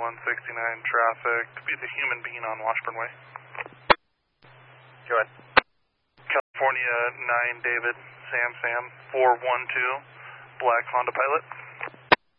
169 traffic to be the human being on Washburn Way. Go ahead. California 9 David, Sam 412, black Honda Pilot.